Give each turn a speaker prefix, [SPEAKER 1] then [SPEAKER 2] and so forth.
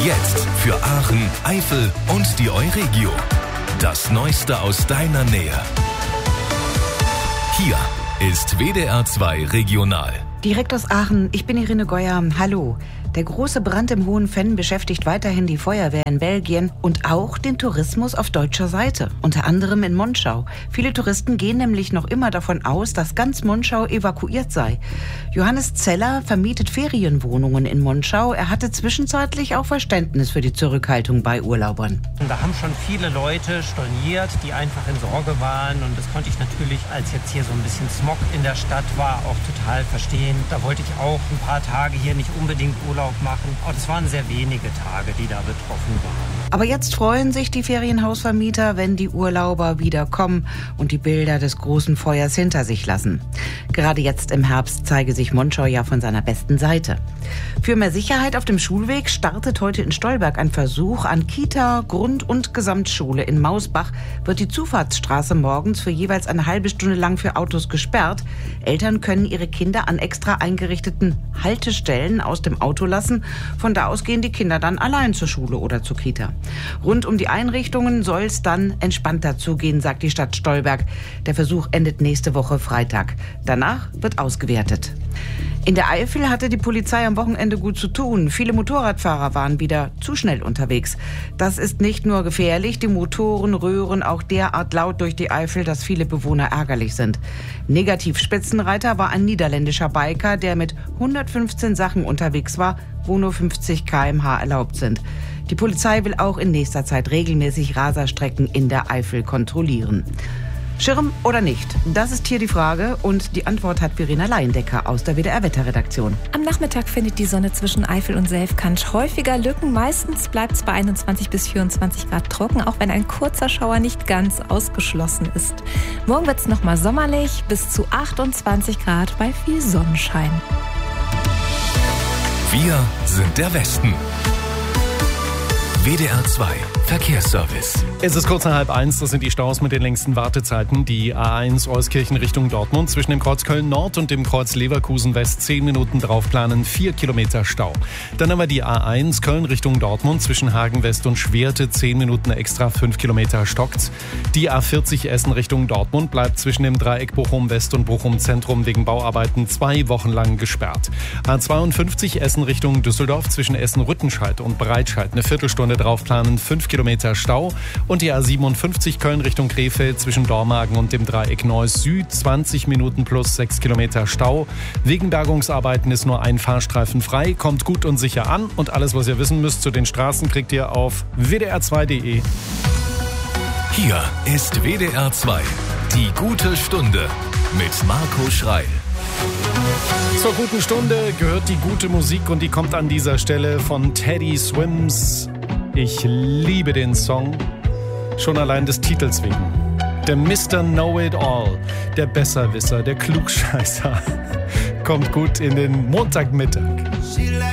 [SPEAKER 1] Jetzt für Aachen, Eifel und die Euregio. Das Neueste aus deiner Nähe. Hier ist WDR 2 Regional.
[SPEAKER 2] Direkt aus Aachen, ich bin Irene Geuer. Hallo. Der große Brand im Hohen Venn beschäftigt weiterhin die Feuerwehr in Belgien und auch den Tourismus auf deutscher Seite, unter anderem in Monschau. Viele Touristen gehen nämlich noch immer davon aus, dass ganz Monschau evakuiert sei. Johannes Zeller vermietet Ferienwohnungen in Monschau. Er hatte zwischenzeitlich auch Verständnis für die Zurückhaltung bei Urlaubern.
[SPEAKER 3] Da haben schon viele Leute storniert, die einfach in Sorge waren, und das konnte ich natürlich, als jetzt hier so ein bisschen Smog in der Stadt war, auch total verstehen. Da wollte ich auch ein paar Tage hier nicht unbedingt Urlaub machen. Aber es waren sehr wenige Tage, die da betroffen waren.
[SPEAKER 2] Aber jetzt freuen sich die Ferienhausvermieter, wenn die Urlauber wieder kommen und die Bilder des großen Feuers hinter sich lassen. Gerade jetzt im Herbst zeige sich Monschau ja von seiner besten Seite. Für mehr Sicherheit auf dem Schulweg startet heute in Stolberg ein Versuch. An Kita, Grund- und Gesamtschule in Mausbach wird die Zufahrtsstraße morgens für jeweils eine halbe Stunde lang für Autos gesperrt. Eltern können ihre Kinder an extra eingerichteten Haltestellen aus dem Auto lassen. Von da aus gehen die Kinder dann allein zur Schule oder zur Kita. Rund um die Einrichtungen soll es dann entspannter zugehen, sagt die Stadt Stolberg. Der Versuch endet nächste Woche Freitag. Danach wird ausgewertet. In der Eifel hatte die Polizei am Wochenende gut zu tun. Viele Motorradfahrer waren wieder zu schnell unterwegs. Das ist nicht nur gefährlich, die Motoren röhren auch derart laut durch die Eifel, dass viele Bewohner ärgerlich sind. Negativ-Spitzenreiter war ein niederländischer Biker, der mit 115 Sachen unterwegs war, wo nur 50 km/h erlaubt sind. Die Polizei will auch in nächster Zeit regelmäßig Raserstrecken in der Eifel kontrollieren. Schirm oder nicht? Das ist hier die Frage, und die Antwort hat Verena Laiendecker aus der WDR-Wetterredaktion.
[SPEAKER 4] Am Nachmittag findet die Sonne zwischen Eifel und Selfkant häufiger Lücken. Meistens bleibt es bei 21 bis 24 Grad trocken, auch wenn ein kurzer Schauer nicht ganz ausgeschlossen ist. Morgen wird es nochmal sommerlich, bis zu 28 Grad bei viel Sonnenschein.
[SPEAKER 1] Wir sind der Westen. WDR 2 Verkehrsservice.
[SPEAKER 5] Es ist kurz nach 12:30, das sind die Staus mit den längsten Wartezeiten. Die A1 Euskirchen Richtung Dortmund zwischen dem Kreuz Köln Nord und dem Kreuz Leverkusen West 10 Minuten draufplanen, 4 Kilometer Stau. Dann haben wir die A1 Köln Richtung Dortmund zwischen Hagen West und Schwerte 10 Minuten extra, 5 Kilometer stockt. Die A40 Essen Richtung Dortmund bleibt zwischen dem Dreieck Bochum West und Bochum Zentrum wegen Bauarbeiten 2 Wochen lang gesperrt. A52 Essen Richtung Düsseldorf zwischen Essen-Rüttenscheid und Breitscheid eine Viertelstunde draufplanen, 5 Kilometer Stau. Und die A57 Köln Richtung Krefeld zwischen Dormagen und dem Dreieck Neuss Süd 20 Minuten plus 6 Kilometer Stau. Wegen Bergungsarbeiten ist nur ein Fahrstreifen frei. Kommt gut und sicher an, und alles, was ihr wissen müsst zu den Straßen, kriegt ihr auf wdr2.de.
[SPEAKER 1] Hier ist WDR 2, die gute Stunde mit Marco Schreil.
[SPEAKER 5] Zur guten Stunde gehört die gute Musik, und die kommt an dieser Stelle von Teddy Swims. Ich liebe den Song, schon allein des Titels wegen. Der Mr. Know-It-All, der Besserwisser, der Klugscheißer, kommt gut in den Montagmittag.